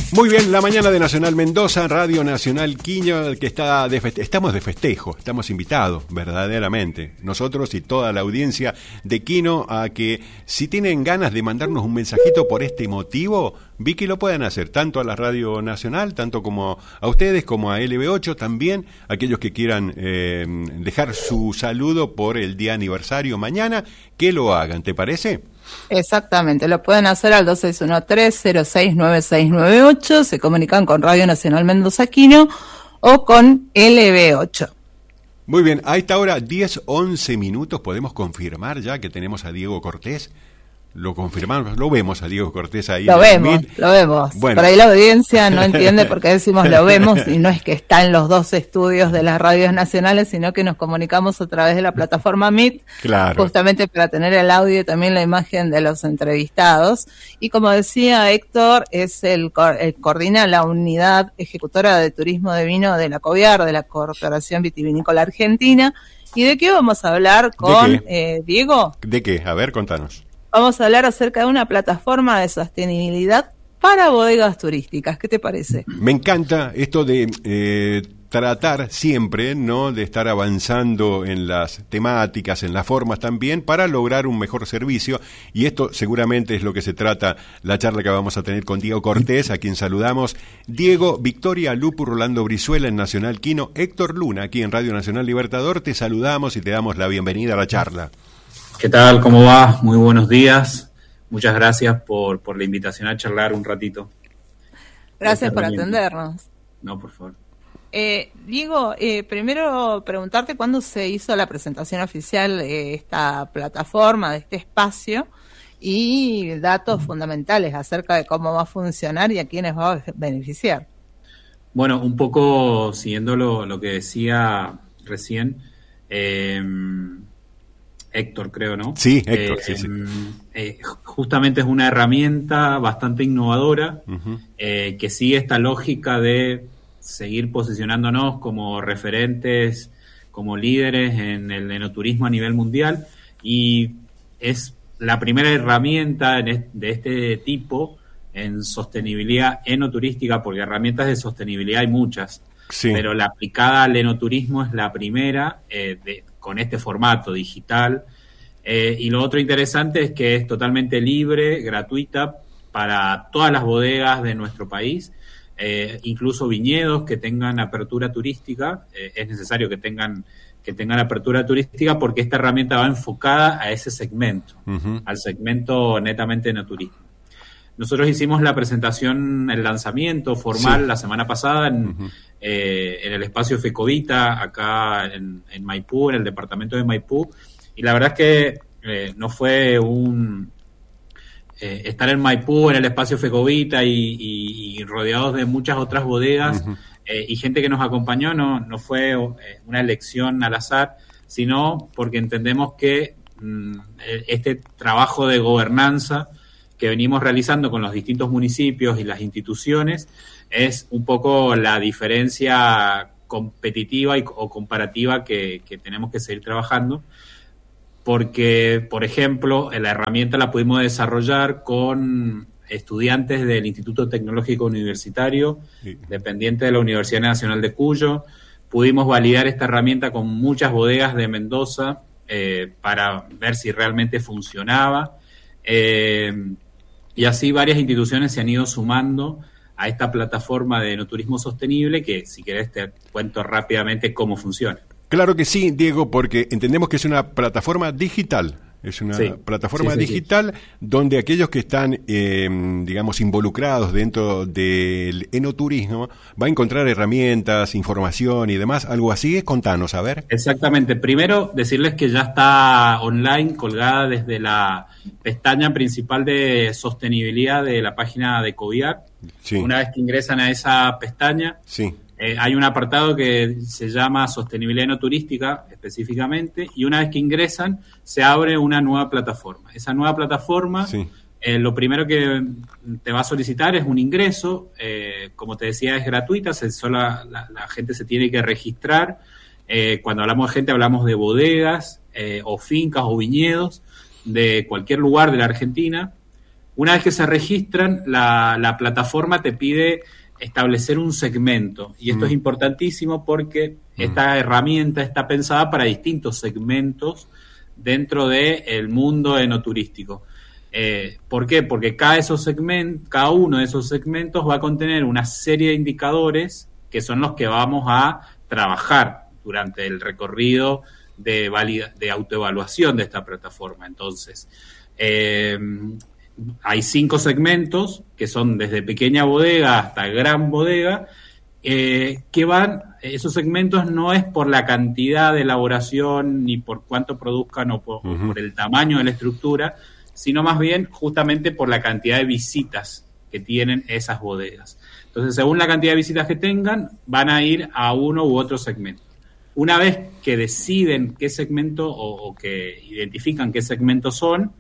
Muy bien, la mañana de Nacional Mendoza, Radio Nacional Quino, que está estamos de festejo, estamos invitados verdaderamente, nosotros y toda la audiencia de Quino, a que si tienen ganas de mandarnos un mensajito por este motivo, vi que lo pueden hacer, tanto a la Radio Nacional, tanto como a ustedes, como a LB8, también aquellos que quieran dejar su saludo por el día aniversario mañana, que lo hagan, ¿te parece? Exactamente, lo pueden hacer al 2613-069698, se comunican con Radio Nacional Mendoza Quino o con LB8. Muy bien, a esta hora 10-11 minutos podemos confirmar ya que tenemos a Diego Cortés. Lo confirmamos, lo vemos a Diego Cortés ahí. Lo vemos. Bueno. Por ahí la audiencia no entiende por qué decimos lo vemos, y no es que está en los dos estudios de las radios nacionales, sino que nos comunicamos a través de la plataforma Meet, claro, justamente para tener el audio y también la imagen de los entrevistados. Y como decía Héctor, es coordina la unidad ejecutora de turismo de vino de la COVIAR, de la Corporación Vitivinícola Argentina. ¿Y de qué vamos a hablar con Diego? ¿De qué? A ver, contanos. Vamos a hablar acerca de una plataforma de sostenibilidad para bodegas turísticas. ¿Qué te parece? Me encanta esto de tratar siempre, ¿no?, de estar avanzando en las temáticas, en las formas también, para lograr un mejor servicio. Y esto seguramente es lo que se trata la charla que vamos a tener con Diego Cortés, a quien saludamos. Diego, Victoria Lupu, Rolando Brizuela en Nacional Quino, Héctor Luna aquí en Radio Nacional Libertador, te saludamos y te damos la bienvenida a la charla. ¿Qué tal? ¿Cómo va? Muy buenos días. Muchas gracias por la invitación a charlar un ratito. Gracias por atendernos. No, por favor. Diego, primero preguntarte cuándo se hizo la presentación oficial de esta plataforma, de este espacio, y datos fundamentales acerca de cómo va a funcionar y a quiénes va a beneficiar. Bueno, un poco siguiendo lo que decía recién, Héctor, creo, ¿no? Sí, Héctor, sí. Justamente es una herramienta bastante innovadora, que sigue esta lógica de seguir posicionándonos como referentes, como líderes en el enoturismo a nivel mundial, y es la primera herramienta de este tipo en sostenibilidad enoturística, porque herramientas de sostenibilidad hay muchas, sí, pero la aplicada al enoturismo es la primera con este formato digital. Y lo otro interesante es que es totalmente libre, gratuita para todas las bodegas de nuestro país, incluso viñedos que tengan apertura turística. Es necesario que tengan apertura turística porque esta herramienta va enfocada a ese segmento, al segmento netamente enoturismo. Nosotros hicimos la presentación, el lanzamiento formal, sí, la semana pasada en el espacio Fecovita, acá en Maipú, en el departamento de Maipú, y la verdad es que no fue estar en Maipú, en el espacio Fecovita y rodeados de muchas otras bodegas y gente que nos acompañó, no fue una elección al azar, sino porque entendemos que este trabajo de gobernanza que venimos realizando con los distintos municipios y las instituciones es un poco la diferencia competitiva o comparativa que tenemos que seguir trabajando, porque, por ejemplo, la herramienta la pudimos desarrollar con estudiantes del Instituto Tecnológico Universitario, sí, dependiente de la Universidad Nacional de Cuyo. Pudimos validar esta herramienta con muchas bodegas de Mendoza para ver si realmente funcionaba. Y así varias instituciones se han ido sumando a esta plataforma de enoturismo sostenible, que si querés te cuento rápidamente cómo funciona. Claro que sí, Diego, porque entendemos que es una plataforma digital. Es una plataforma digital donde aquellos que están, digamos, involucrados dentro del enoturismo va a encontrar herramientas, información y demás. ¿Algo así? Contanos, a ver. Exactamente. Primero, decirles que ya está online, colgada desde la pestaña principal de sostenibilidad de la página de COVIAR. Sí. Una vez que ingresan a esa pestaña, sí, hay un apartado que se llama Sostenibilidad Enoturística específicamente, y una vez que ingresan se abre una nueva plataforma. Esa nueva plataforma, sí, lo primero que te va a solicitar es un ingreso, como te decía, es gratuita, la gente se tiene que registrar. Cuando hablamos de gente hablamos de bodegas o fincas o viñedos de cualquier lugar de la Argentina. Una vez que se registran, la plataforma te pide establecer un segmento. Y esto es importantísimo porque esta herramienta está pensada para distintos segmentos dentro del mundo enoturístico. ¿Por qué? Porque cada uno de esos segmentos va a contener una serie de indicadores que son los que vamos a trabajar durante el recorrido de autoevaluación de esta plataforma. Entonces, hay 5 segmentos que son desde pequeña bodega hasta gran bodega, esos segmentos no es por la cantidad de elaboración ni por cuánto produzcan o por el tamaño de la estructura, sino más bien justamente por la cantidad de visitas que tienen esas bodegas. Entonces, según la cantidad de visitas que tengan, van a ir a uno u otro segmento. Una vez que deciden qué segmento o que identifican qué segmentos son,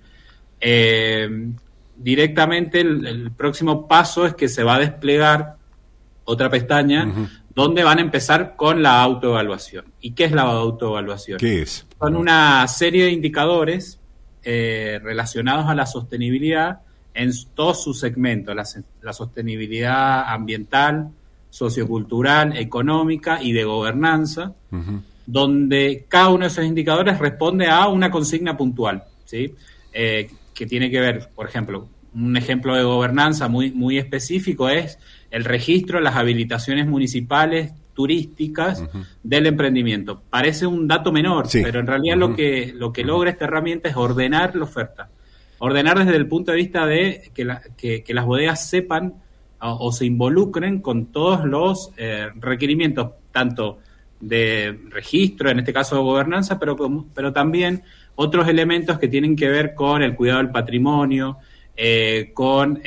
directamente el próximo paso es que se va a desplegar otra pestaña donde van a empezar con la autoevaluación. ¿Y qué es la autoevaluación? ¿Qué es? Son una serie de indicadores relacionados a la sostenibilidad en todos sus segmentos, la sostenibilidad ambiental, sociocultural, económica y de gobernanza, donde cada uno de esos indicadores responde a una consigna puntual, ¿sí? Que tiene que ver, por ejemplo, un ejemplo de gobernanza muy, muy específico es el registro de las habilitaciones municipales turísticas del emprendimiento. Parece un dato menor, pero en realidad lo que logra esta herramienta es ordenar la oferta. Ordenar desde el punto de vista de que las bodegas sepan o se involucren con todos los requerimientos, tanto de registro, en este caso de gobernanza, pero también otros elementos que tienen que ver con el cuidado del patrimonio, con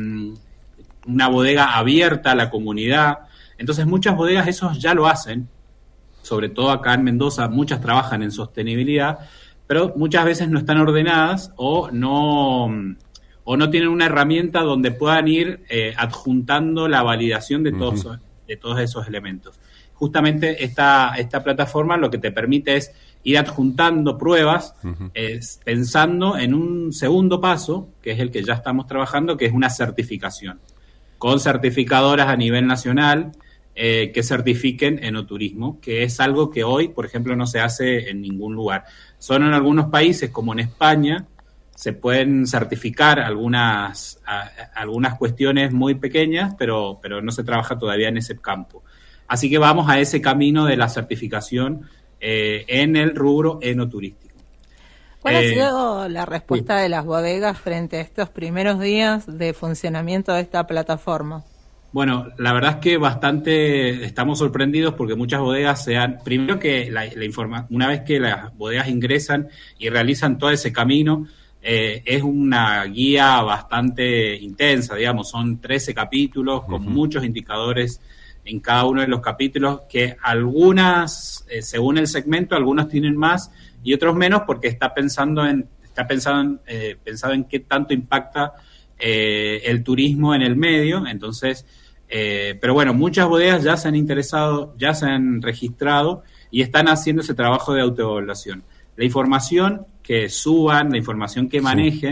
una bodega abierta a la comunidad. Entonces muchas bodegas eso ya lo hacen, sobre todo acá en Mendoza, muchas trabajan en sostenibilidad, pero muchas veces no están ordenadas o no tienen una herramienta donde puedan ir adjuntando la validación de todos esos elementos. Justamente esta plataforma lo que te permite es ir adjuntando pruebas, pensando en un segundo paso, que es el que ya estamos trabajando, que es una certificación, con certificadoras a nivel nacional que certifiquen enoturismo, que es algo que hoy, por ejemplo, no se hace en ningún lugar. Solo en algunos países, como en España, se pueden certificar algunas cuestiones muy pequeñas, pero no se trabaja todavía en ese campo. Así que vamos a ese camino de la certificación en el rubro enoturístico. ¿Cuál ha sido la respuesta de las bodegas frente a estos primeros días de funcionamiento de esta plataforma? Bueno, la verdad es que estamos sorprendidos porque muchas bodegas primero que una vez que las bodegas ingresan y realizan todo ese camino, es una guía bastante intensa, digamos, son 13 capítulos con muchos indicadores en cada uno de los capítulos, que algunas, según el segmento, algunos tienen más y otros menos, porque está pensado en qué tanto impacta el turismo en el medio. Entonces, pero bueno, muchas bodegas ya se han interesado, ya se han registrado y están haciendo ese trabajo de autoevaluación. La información que suban, la información que manejen,